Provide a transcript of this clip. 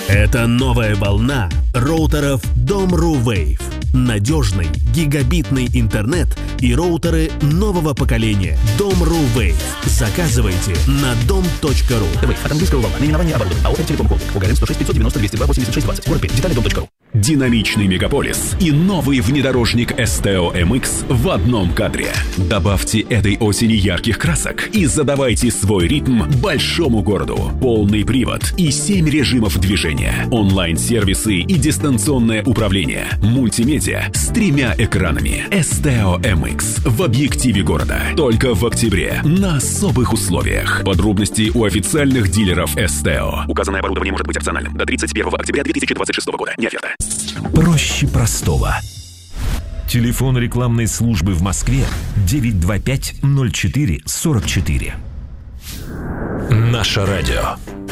Это новая волна роутеров Dom.ru Wave. Надежный гигабитный интернет и роутеры нового поколения. Dom.ru Wave. Заказывайте на dom.ru. Wave от английского волна. Наименование оборудования. АО «Телеком Холдинг». УГРН 106 590 202 86 20. Город Пермь. Детали dom.ru. Динамичный мегаполис и новый внедорожник STO MX в одном кадре. Добавьте этой осени ярких красок и задавайте свой ритм большому городу. Полный привод и 7 режимов движения. Онлайн-сервисы и дистанционное управление. Мультимедиа с 3 экранами. STO MX в объективе города. Только в октябре на особых условиях. Подробности у официальных дилеров STO. Указанное оборудование может быть опциональным до 31 октября 2026 года. Не оферта. Проще простого. Телефон рекламной службы в Москве 925-04-44. Наше радио.